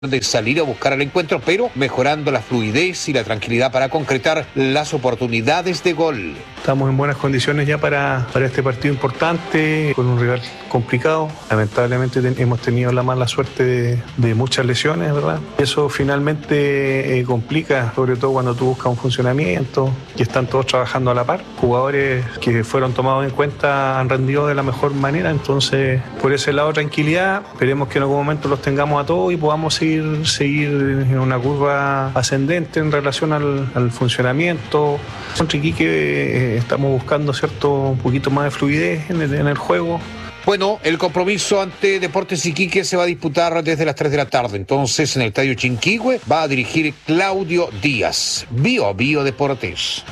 de salir a buscar el encuentro, pero mejorando la fluidez y la tranquilidad para concretar las oportunidades de gol. Estamos en buenas condiciones ya para este partido importante, con un rival complicado. Lamentablemente hemos tenido la mala suerte de muchas lesiones, ¿verdad? Eso finalmente complica, sobre todo cuando tú buscas un funcionamiento, que están todos trabajando a la par. Jugadores que fueron tomados en cuenta han rendido de la mejor manera, entonces por ese lado tranquilidad. Esperemos que en algún momento los tengamos a todos y podamos seguir en una curva ascendente en relación al funcionamiento. Contra Iquique estamos buscando un poquito más de fluidez en el juego. Bueno, el compromiso ante Deportes Iquique se va a disputar desde las 3 de la tarde. Entonces, en el Estadio Chinquihue va a dirigir Claudio Díaz. Bio Deportes.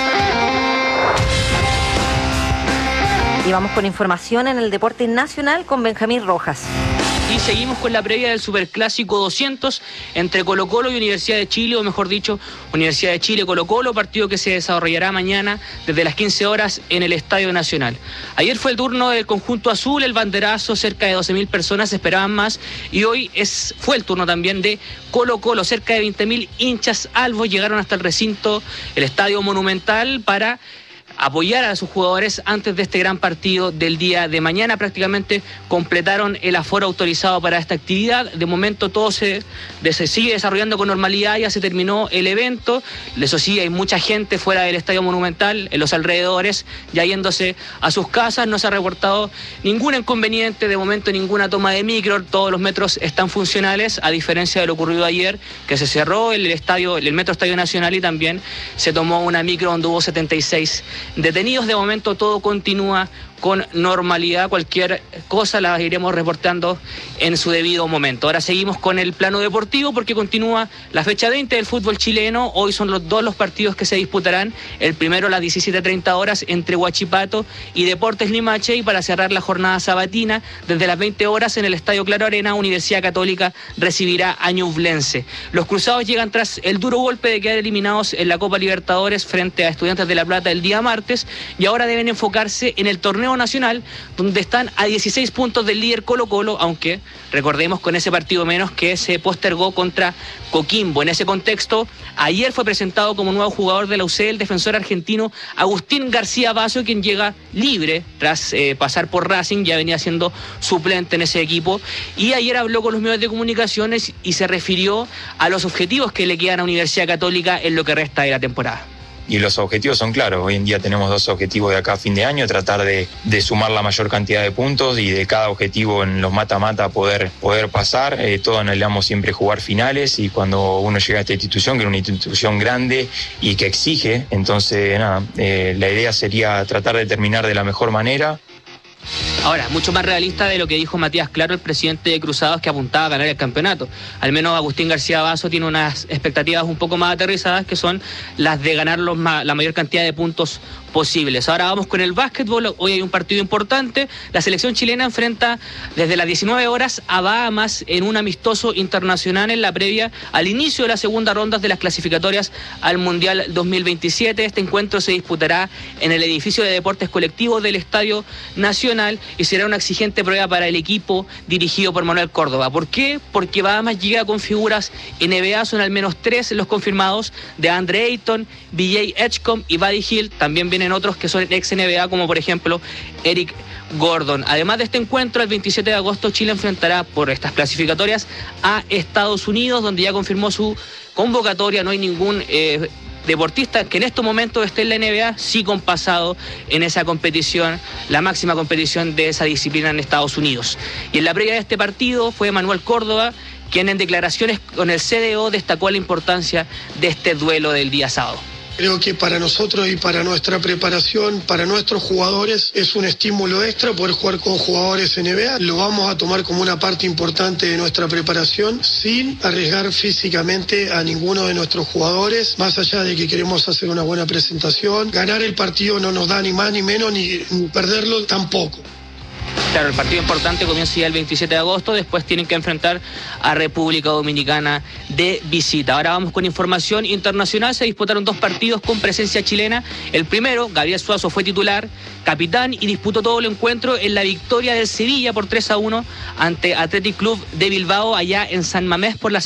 Y vamos con información en el deporte nacional con Benjamín Rojas. Y seguimos con la previa del Superclásico 200 entre Colo-Colo y Universidad de Chile, o mejor dicho, Universidad de Chile Colo-Colo, partido que se desarrollará mañana desde las 15 horas en el Estadio Nacional. Ayer fue el turno del conjunto azul, el banderazo, cerca de 12.000 personas esperaban más, y hoy fue el turno también de Colo-Colo, cerca de 20.000 hinchas albos llegaron hasta el recinto, el Estadio Monumental, para apoyar a sus jugadores antes de este gran partido del día de mañana. Prácticamente completaron el aforo autorizado para esta actividad. De momento todo se sigue desarrollando con normalidad, ya se terminó el evento. Eso sí, hay mucha gente fuera del Estadio Monumental, en los alrededores, ya yéndose a sus casas. No se ha reportado ningún inconveniente, de momento ninguna toma de micro, todos los metros están funcionales, a diferencia de lo ocurrido ayer, que se cerró el Metro Estadio Nacional y también se tomó una micro donde hubo 76 detenidos. De momento todo continúa con normalidad, cualquier cosa la iremos reportando en su debido momento. Ahora seguimos con el plano deportivo porque continúa la fecha 20 del fútbol chileno. Hoy son los partidos que se disputarán. El primero a las 17:30 horas entre Huachipato y Deportes Limache, y para cerrar la jornada sabatina desde las 20 horas en el Estadio Claro Arena, Universidad Católica recibirá a Ñublense. Los cruzados llegan tras el duro golpe de quedar eliminados en la Copa Libertadores frente a Estudiantes de La Plata el día martes, y ahora deben enfocarse en el torneo nacional, donde están a 16 puntos del líder Colo-Colo, aunque recordemos con ese partido menos que se postergó contra Coquimbo. En ese contexto, ayer fue presentado como nuevo jugador de la UC el defensor argentino Agustín García Basso, quien llega libre tras pasar por Racing, ya venía siendo suplente en ese equipo, y ayer habló con los medios de comunicaciones y se refirió a los objetivos que le quedan a Universidad Católica en lo que resta de la temporada. Y los objetivos son claros. Hoy en día tenemos 2 objetivos de acá a fin de año: tratar de sumar la mayor cantidad de puntos y de cada objetivo en los mata-mata poder pasar. Todos anhelamos siempre jugar finales, y cuando uno llega a esta institución, que es una institución grande y que exige, entonces la idea sería tratar de terminar de la mejor manera. Ahora, mucho más realista de lo que dijo Matías Claro, el presidente de Cruzados, que apuntaba a ganar el campeonato. Al menos Agustín García Basso tiene unas expectativas un poco más aterrizadas, que son las de ganar la mayor cantidad de puntos posibles. Ahora vamos con el básquetbol. Hoy hay un partido importante. La selección chilena enfrenta desde las 19 horas a Bahamas en un amistoso internacional en la previa al inicio de la segunda ronda de las clasificatorias al Mundial 2027. Este encuentro se disputará en el edificio de deportes colectivos del Estadio Nacional y será una exigente prueba para el equipo dirigido por Manuel Córdoba. ¿Por qué? Porque Bahamas llega con figuras NBA, son al menos 3 los confirmados: de Andre Ayton, BJ Edgecombe y Buddy Hield. También vienen otros que son ex NBA, como por ejemplo Eric Gordon. Además de este encuentro, el 27 de agosto Chile enfrentará por estas clasificatorias a Estados Unidos, donde ya confirmó su convocatoria. No hay ningún deportista que en estos momentos esté en la NBA, sí con pasado en esa competición, la máxima competición de esa disciplina en Estados Unidos. Y en la previa de este partido fue Manuel Córdoba quien en declaraciones con el CDO destacó la importancia de este duelo del día sábado. Creo que para nosotros y para nuestra preparación, para nuestros jugadores, es un estímulo extra poder jugar con jugadores NBA. Lo vamos a tomar como una parte importante de nuestra preparación, sin arriesgar físicamente a ninguno de nuestros jugadores, más allá de que queremos hacer una buena presentación. Ganar el partido no nos da ni más ni menos, ni perderlo tampoco. Claro, el partido importante comienza ya el 27 de agosto, después tienen que enfrentar a República Dominicana de visita. Ahora vamos con información internacional. Se disputaron 2 partidos con presencia chilena. El primero, Gabriel Suazo fue titular, capitán, y disputó todo el encuentro en la victoria del Sevilla por 3-1 ante Athletic Club de Bilbao allá en San Mamés por la